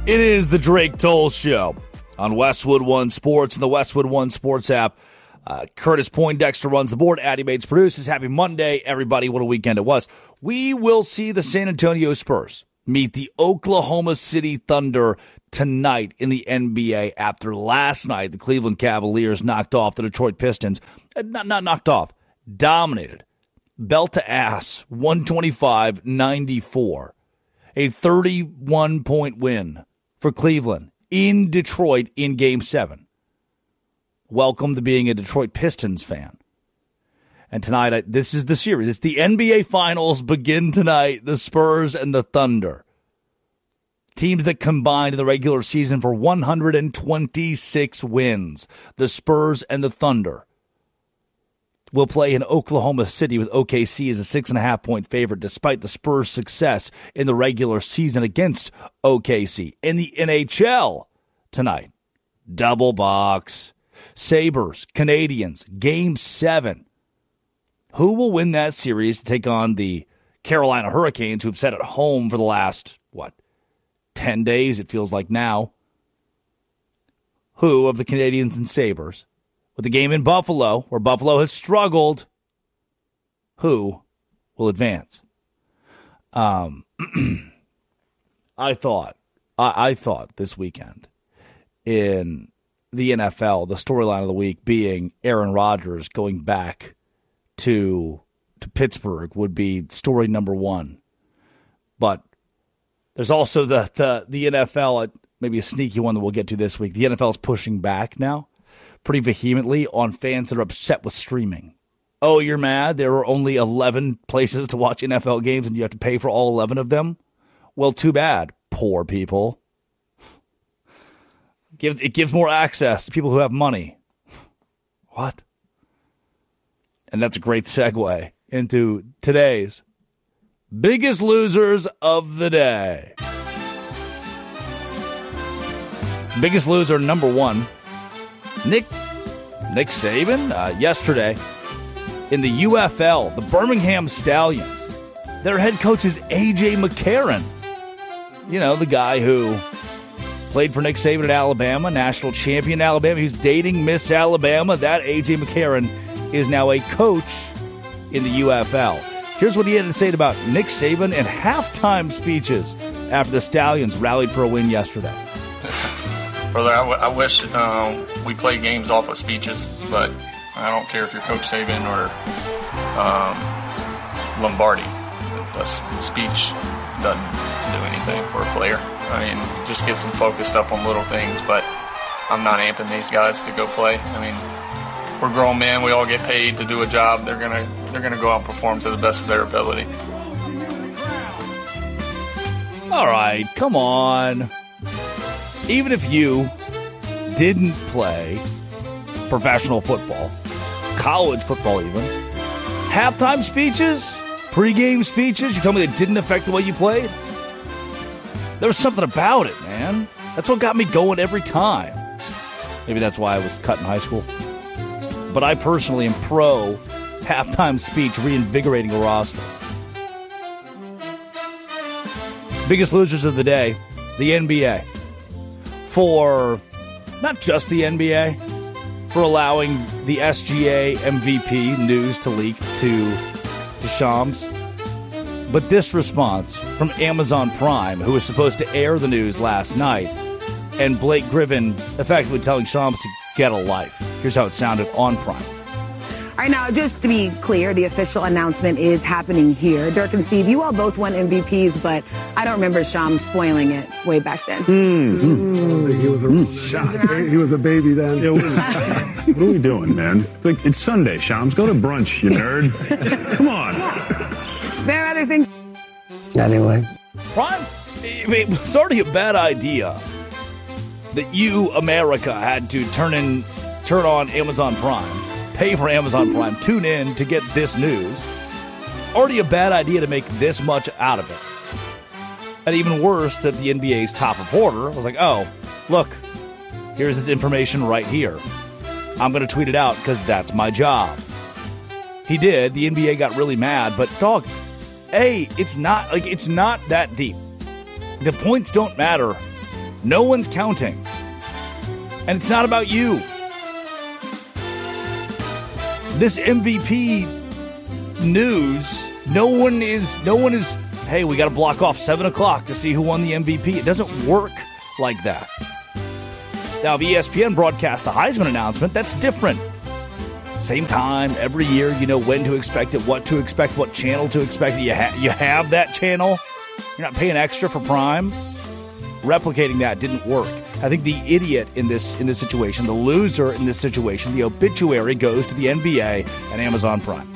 It is the Drake Toll Show on Westwood One Sports and the Westwood One Sports app. Curtis Poindexter runs the board. Addie Bates produces. Happy Monday, everybody. What a weekend it was. We will see the San Antonio Spurs meet the Oklahoma City Thunder tonight in the NBA after last night the Cleveland Cavaliers knocked off the Detroit Pistons. Not knocked off, dominated. Belt to ass, 125-94. A 31-point win for Cleveland in Detroit in Game 7. Welcome to being a Detroit Pistons fan. And tonight, this is the series. It's the NBA Finals begin tonight, the Spurs and the Thunder. Teams that combined in the regular season for 126 wins. The Spurs and the Thunder will play in Oklahoma City with OKC as a 6.5-point favorite despite the Spurs' success in the regular season against OKC. In the NHL tonight, double box, Sabres, Canadians, Game 7. Who will win that series to take on the Carolina Hurricanes, who have sat at home for the last, 10 days it feels like now? Who of the Canadians and Sabres? With the game in Buffalo, where Buffalo has struggled, who will advance? I thought this weekend in the NFL, the storyline of the week being Aaron Rodgers going back to Pittsburgh would be story number one. But there's also the NFL, maybe a sneaky one that we'll get to this week. The NFL is pushing back now pretty vehemently on fans that are upset with streaming. Oh, you're mad? There are only 11 places to watch NFL games and you have to pay for all 11 of them? Well, too bad, poor people. It gives more access to people who have money. What? And that's a great segue into today's biggest losers of the day. Biggest loser number one, Nick Saban, yesterday in the UFL, the Birmingham Stallions. Their head coach is A.J. McCarron. You know, the guy who played for Nick Saban at Alabama, national champion at Alabama. He's dating Miss Alabama. That A.J. McCarron is now a coach in the UFL. Here's what he had to say about Nick Saban and halftime speeches after the Stallions rallied for a win yesterday. Brother, I wish we played games off of speeches, but I don't care if you're Coach Saban or Lombardi. A speech doesn't do anything for a player. I mean, just gets them focused up on little things, but I'm not amping these guys to go play. I mean, we're grown men. We all get paid to do a job. They're gonna go out and perform to the best of their ability. All right, come on. Even if you didn't play professional football, college football even, halftime speeches, pregame speeches, you tell me they didn't affect the way you played? There was something about it, man. That's what got me going every time. Maybe that's why I was cut in high school. But I personally am pro halftime speech reinvigorating a roster. Biggest losers of the day, the NBA. For not just the NBA, for allowing the SGA MVP news to leak to Shams, but this response from Amazon Prime, who was supposed to air the news last night, and Blake Griffin effectively telling Shams to get a life. Here's how it sounded on Prime. All right, now, just to be clear, the official announcement is happening here. Dirk and Steve, you all both won MVPs, but I don't remember Shams spoiling it way back then. He was a baby then. Yeah, what are we doing, man? It's Sunday, Shams. Go to brunch, you nerd. Come on. There are other things. Anyway. Prime, I mean, it's already a bad idea that you, America, had to turn on Amazon Prime, pay for Amazon Prime, tune in to get this news. It's already a bad idea to make this much out of it. And even worse, that the NBA's top reporter was like, oh, look, here's this information right here. I'm going to tweet it out because that's my job. He did. The NBA got really mad, but dog, it's not that deep. The points don't matter No one's counting. And it's not about you. This MVP news, no one is, hey, we got to block off 7 o'clock to see who won the MVP. It doesn't work like that. Now, if ESPN broadcasts the Heisman announcement, that's different. Same time, every year, you know when to expect it, what to expect, what channel to expect. You have that channel. You're not paying extra for Prime. Replicating that didn't work. I think the idiot in this situation, the loser in this situation, the obituary goes to the NBA and Amazon Prime.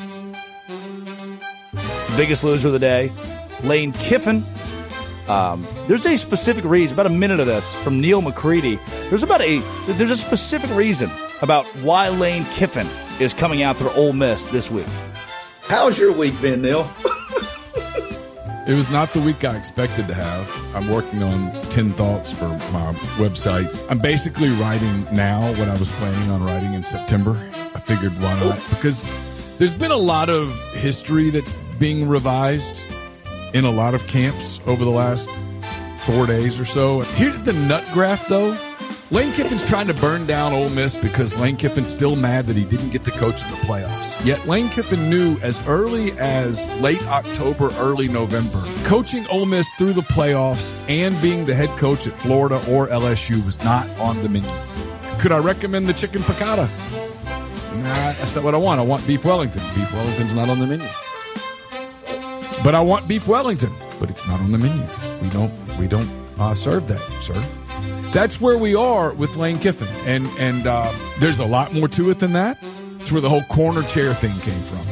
The biggest loser of the day, Lane Kiffin. There's a specific reason, about a minute of this from Neil McCready. There's a specific reason about why Lane Kiffin is coming after Ole Miss this week. How's your week been, Neil? It was not the week I expected to have. I'm working on 10 thoughts for my website. I'm basically writing now what I was planning on writing in September. I figured why not? Because there's been a lot of history that's being revised in a lot of camps over the last 4 days or so. Here's the nut graph, though. Lane Kiffin's trying to burn down Ole Miss because Lane Kiffin's still mad that he didn't get to coach in the playoffs. Yet Lane Kiffin knew as early as late October, early November, coaching Ole Miss through the playoffs and being the head coach at Florida or LSU was not on the menu. Could I recommend the chicken piccata? Nah, that's not what I want. I want beef Wellington. Beef Wellington's not on the menu. But I want beef Wellington, but it's not on the menu. We don't serve that, sir. That's where we are with Lane Kiffin, and there's a lot more to it than that. It's where the whole corner chair thing came from.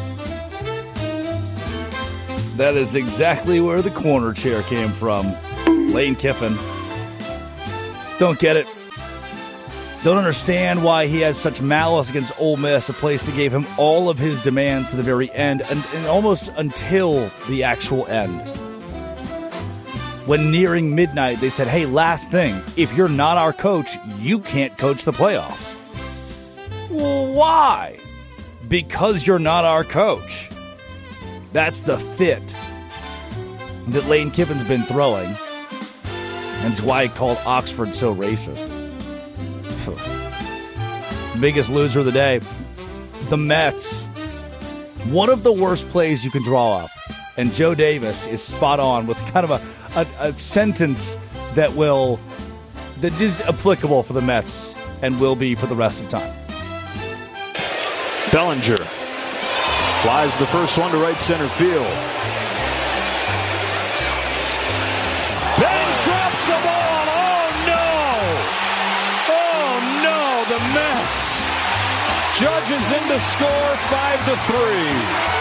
That is exactly where the corner chair came from. Lane Kiffin. Don't get it. Don't understand why he has such malice against Ole Miss, a place that gave him all of his demands to the very end, and almost until the actual end. When nearing midnight, they said, hey, last thing, if you're not our coach, you can't coach the playoffs. Well, why? Because you're not our coach. That's the fit that Lane Kiffin's been throwing. And it's why he called Oxford so racist. Biggest loser of the day, the Mets. One of the worst plays you can draw up. And Joe Davis is spot on with kind of a sentence that is applicable for the Mets and will be for the rest of time. Bellinger flies the first one to right center field. Benz drops the ball. Oh no, the Mets. Judges in to score 5-3.